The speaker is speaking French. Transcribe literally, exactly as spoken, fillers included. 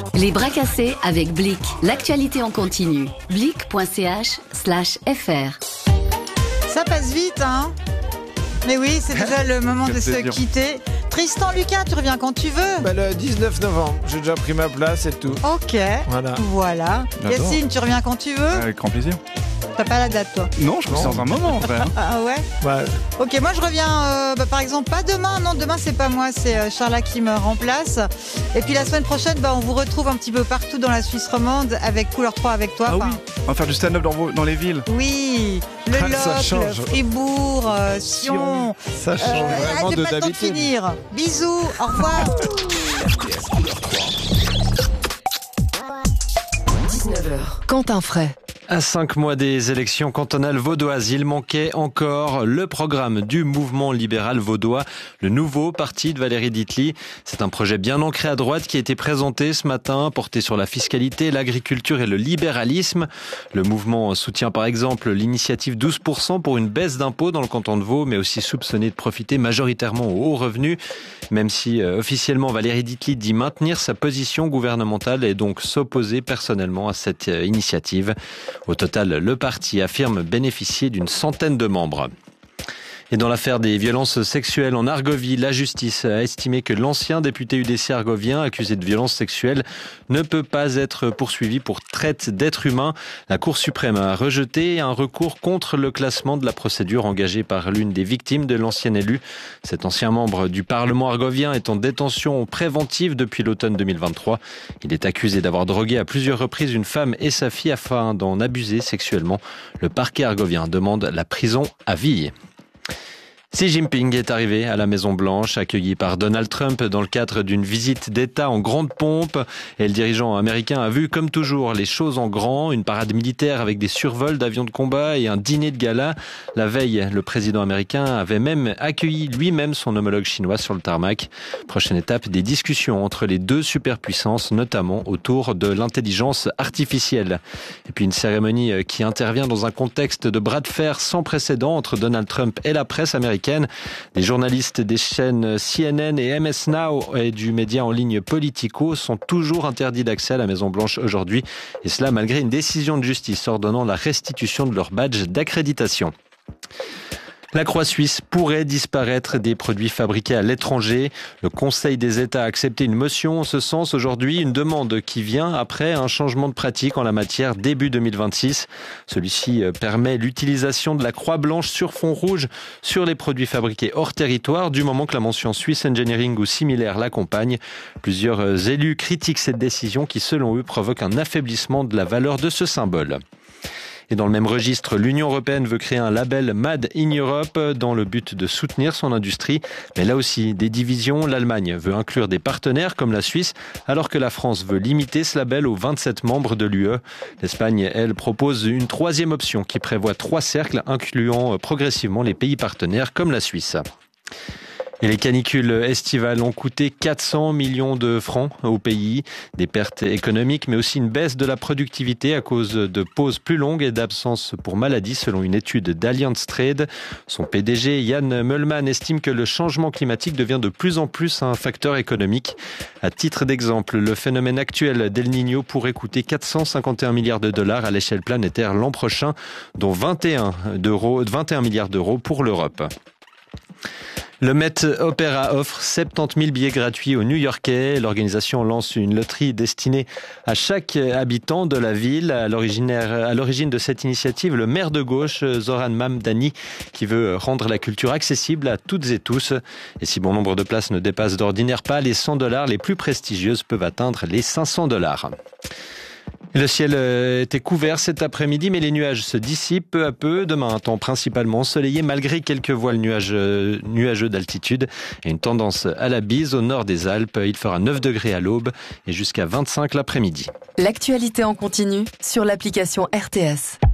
Les bras cassés avec Blick. L'actualité en continu. Blick.ch slash fr. Ça passe vite, hein? Mais oui, c'est déjà le moment de se quitter. Tristan Lucas, tu reviens quand tu veux. Bah, le dix-neuf novembre, j'ai déjà pris ma place et tout. Ok, voilà. voilà. Yacine, tu reviens quand tu veux. Avec grand plaisir. T'as pas la date, toi? Non, je pense dans un moment, en vrai. Ah ouais, ouais. Ok, moi je reviens, euh, bah, par exemple, pas demain. Non, demain, c'est pas moi, c'est euh, Charla qui me remplace. Et puis la semaine prochaine, bah, on vous retrouve un petit peu partout dans la Suisse romande avec Couleur trois avec toi. Ah enfin, oui, on va faire du stand-up dans, vos, dans les villes. Oui, le Ah, ça Locle, change. Fribourg, euh, Sion. Ça change Euh, vraiment ah, j'ai de pas le temps de d'habitude. finir. Bisous, au revoir. dix-neuf heures. Quentin Fray. À cinq mois des élections cantonales vaudoises, il manquait encore le programme du mouvement libéral vaudois, le nouveau parti de Valérie Ditli. C'est un projet bien ancré à droite qui a été présenté ce matin, porté sur la fiscalité, l'agriculture et le libéralisme. Le mouvement soutient par exemple l'initiative douze pour cent pour une baisse d'impôts dans le canton de Vaud, mais aussi soupçonné de profiter majoritairement aux hauts revenus. Même si euh, officiellement Valérie Ditli dit maintenir sa position gouvernementale et donc s'opposer personnellement à cette euh, initiative. Au total, le parti affirme bénéficier d'une centaine de membres. Et dans l'affaire des violences sexuelles en Argovie, la justice a estimé que l'ancien député U D C argovien accusé de violences sexuelles ne peut pas être poursuivi pour traite d'êtres humains. La Cour suprême a rejeté un recours contre le classement de la procédure engagée par l'une des victimes de l'ancien élu. Cet ancien membre du Parlement argovien est en détention préventive depuis l'automne deux mille vingt-trois. Il est accusé d'avoir drogué à plusieurs reprises une femme et sa fille afin d'en abuser sexuellement. Le parquet argovien demande la prison à vie. Xi Jinping est arrivé à la Maison-Blanche, accueilli par Donald Trump dans le cadre d'une visite d'État en grande pompe. Et le dirigeant américain a vu, comme toujours, les choses en grand, une parade militaire avec des survols d'avions de combat et un dîner de gala. La veille, le président américain avait même accueilli lui-même son homologue chinois sur le tarmac. Prochaine étape, des discussions entre les deux superpuissances, notamment autour de l'intelligence artificielle. Et puis une cérémonie qui intervient dans un contexte de bras de fer sans précédent entre Donald Trump et la presse américaine. Des journalistes des chaînes C N N et M S Now et du média en ligne Politico sont toujours interdits d'accès à la Maison-Blanche aujourd'hui. Et cela malgré une décision de justice ordonnant la restitution de leur badge d'accréditation. La croix suisse pourrait disparaître des produits fabriqués à l'étranger. Le Conseil des États a accepté une motion en ce sens aujourd'hui, une demande qui vient après un changement de pratique en la matière début deux mille vingt-six. Celui-ci permet l'utilisation de la croix blanche sur fond rouge sur les produits fabriqués hors territoire, du moment que la mention Swiss Engineering ou similaire l'accompagne. Plusieurs élus critiquent cette décision qui, selon eux, provoque un affaiblissement de la valeur de ce symbole. Et dans le même registre, l'Union européenne veut créer un label Made in Europe dans le but de soutenir son industrie. Mais là aussi, des divisions. L'Allemagne veut inclure des partenaires comme la Suisse, alors que la France veut limiter ce label aux vingt-sept membres de l'U E. L'Espagne, elle, propose une troisième option qui prévoit trois cercles incluant progressivement les pays partenaires comme la Suisse. Et les canicules estivales ont coûté quatre cents millions de francs au pays. Des pertes économiques, mais aussi une baisse de la productivité à cause de pauses plus longues et d'absences pour maladies, selon une étude d'Allianz Trade. Son P D G, Jan Möllmann, estime que le changement climatique devient de plus en plus un facteur économique. À titre d'exemple, le phénomène actuel d'El Niño pourrait coûter quatre cent cinquante et un milliards de dollars à l'échelle planétaire l'an prochain, dont vingt et un milliards d'euros pour l'Europe. Le Met Opera offre soixante-dix mille billets gratuits aux New-Yorkais. L'organisation lance une loterie destinée à chaque habitant de la ville. À l'origine, à l'origine de cette initiative, le maire de gauche, Zoran Mamdani, qui veut rendre la culture accessible à toutes et tous. Et si bon nombre de places ne dépassent d'ordinaire pas les cent dollars, les plus prestigieuses peuvent atteindre les cinq cents dollars. Le ciel était couvert cet après-midi, mais les nuages se dissipent peu à peu. Demain, un temps principalement ensoleillé, malgré quelques voiles nuageux, nuageux d'altitude et une tendance à la bise au nord des Alpes. Il fera neuf degrés à l'aube et jusqu'à vingt-cinq l'après-midi. L'actualité en continu sur l'application R T S.